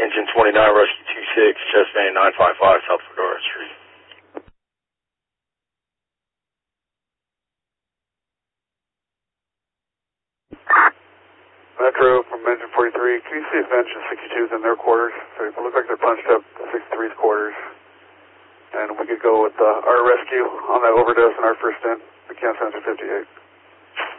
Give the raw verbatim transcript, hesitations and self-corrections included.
Engine twenty-nine, Rescue two six, chest vein nine five five, South Fedora Street. Metro from Engine forty-three, can you see if Engine sixty-two is in their quarters? So it looks like they're punched up to sixty-three's quarters. And we could go with uh, our rescue on that overdose in our first in, the Kansas Engine fifty-eight.